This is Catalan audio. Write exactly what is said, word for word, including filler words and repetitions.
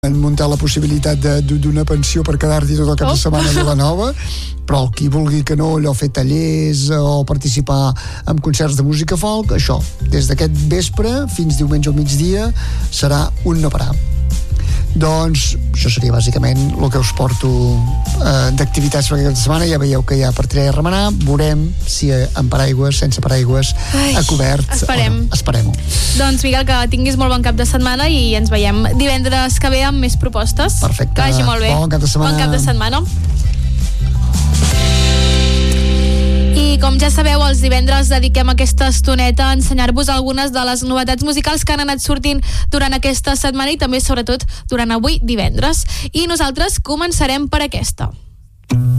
han muntat la possibilitat d'una pensió per quedar-t'hi tot el cap de setmana a Vilanova, però qui vulgui que no, allò, fer tallers o participar en concerts de música folk, això, des d'aquest vespre fins diumenge al migdia serà un no parar. Doncs això seria bàsicament el que us porto eh, d'activitats per aquesta setmana. Ja veieu que hi ha per tirar i remenar. Veurem si amb paraigües, sense paraigües, Ai, a cobert. esperem. No. Esperem-ho. Doncs Miguel, que tinguis molt bon cap de setmana i ens veiem divendres que ve amb més propostes. Perfecte. Que vagi molt bé. Bon cap de setmana. Bon cap de setmana. I com ja sabeu, els divendres dediquem aquesta estoneta a ensenyar-vos algunes de les novetats musicals que han anat sortint durant aquesta setmana i també, sobretot, durant avui divendres. I nosaltres començarem per aquesta.